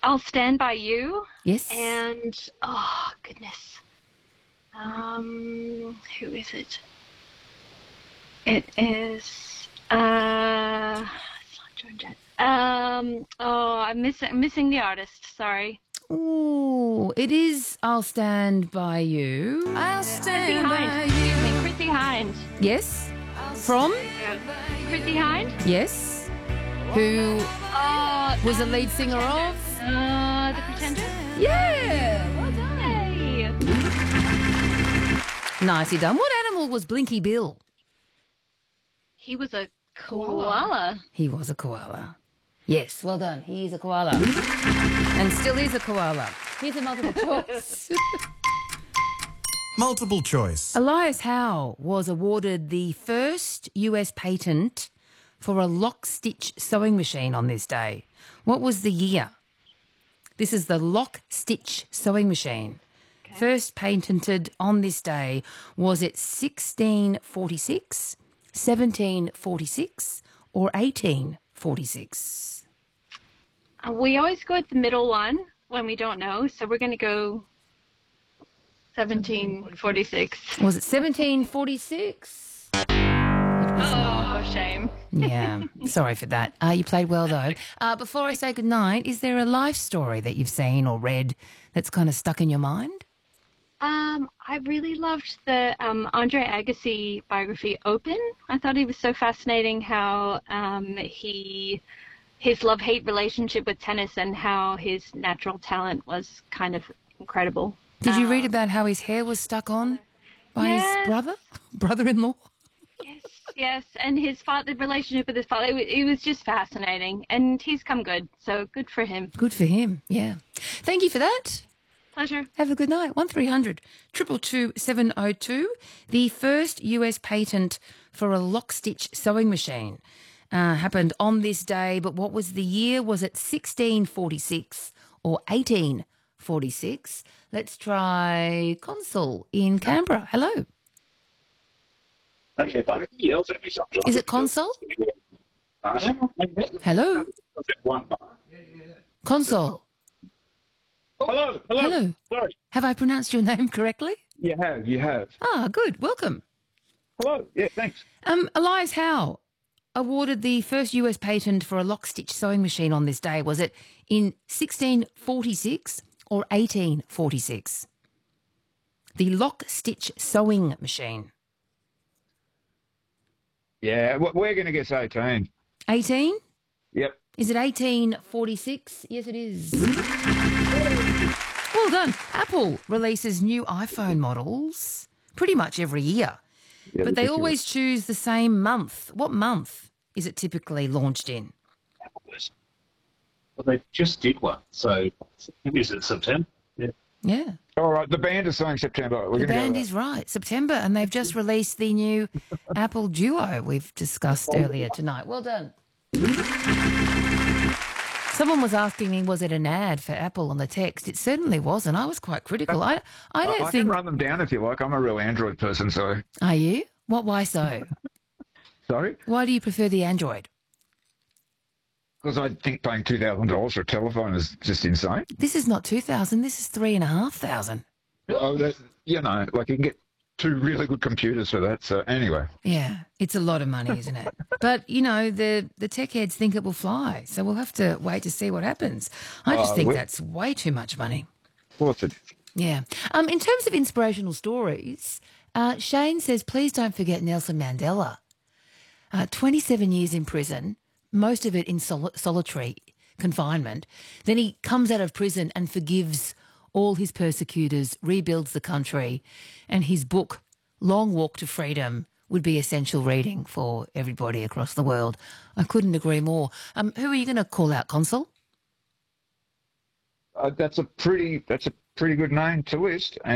I'll Stand By You. Yes. And, oh, goodness. Who is it? It is, it's not Joan Jett. I'm missing the artist. Sorry. Ooh, it is I'll Stand By You. I'll Stand By You. Excuse me, Chrissy Hind. Yes. From? Chrissy Hind? Yes. Who was the lead singer of? The Pretenders? Yeah. Well done. Hey. Nicely done. What animal was Blinky Bill? He was a koala. He was a koala. Yes, well done. He is a koala. And still is a koala. Here's a multiple choice. Multiple choice. Elias Howe was awarded the first US patent for a lock-stitch sewing machine on this day. What was the year? This is the lock-stitch sewing machine. Okay. First patented on this day. Was it 1646, 1746 or 1846? We always go with the middle one when we don't know, so we're going to go 1746. Was it 1746? Oh, shame. Yeah, sorry for that. You played well, though. Before I say goodnight, is there a life story that you've seen or read that's kind of stuck in your mind? I really loved the Andre Agassi biography, Open. I thought he was so fascinating how his love-hate relationship with tennis and how his natural talent was kind of incredible. Did you read about how his hair was stuck on by his brother-in-law? Yes, and the relationship with his father, it was just fascinating, and he's come good, so good for him. Good for him, yeah. Thank you for that. Pleasure. Have a good night. 1300 222 702. The first US patent for a lock-stitch sewing machine happened on this day, but what was the year? Was it 1646 or 1846? Let's try Consul in Canberra. Hello. Is it Consul? Hello. Consul. Hello. Hello. Sorry. Have I pronounced your name correctly? You have. Ah, good. Welcome. Hello. Yeah, thanks. Elias Howe awarded the first US patent for a lock-stitch sewing machine on this day. Was it in 1646 or 1846? The lock-stitch sewing machine. Yeah, we're going to guess 18. 18? Yep. Is it 1846? Yes, it is. Well done. Apple releases new iPhone models pretty much every year, but they always choose the same month. What month is it typically launched in? Well, they just did one, so is it September? Yeah. Yeah. All right, the band is saying September. The band is right, September, and they've just released the new Apple Duo we've discussed earlier tonight. Well done. Someone was asking me, was it an ad for Apple on the text? It certainly wasn't. I was quite critical. I don't I think... can run them down if you like. I'm a real Android person, so... Are you? Why so? Sorry? Why do you prefer the Android? Because I think paying $2,000 for a telephone is just insane. This is not 2,000. This is 3,500. Oh, you can get two really good computers for that. So anyway. Yeah, it's a lot of money, isn't it? But, the tech heads think it will fly. So we'll have to wait to see what happens. I just think that's way too much money. Of course it is. Yeah. In terms of inspirational stories, Shane says, please don't forget Nelson Mandela. 27 years in prison, most of it in solitary confinement. Then he comes out of prison and forgives all his persecutors, rebuilds the country, and his book, Long Walk to Freedom, would be essential reading for everybody across the world. I couldn't agree more. Who are you going to call out, Consul? That's a pretty good name to list.